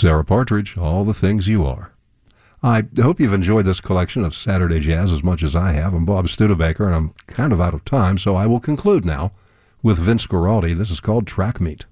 Sarah Partridge, all the things you are. I hope you've enjoyed this collection of Saturday Jazz as much as I have. I'm Bob Studebaker, and I'm kind of out of time, so I will conclude now with Vince Guaraldi. This is called Track Meet.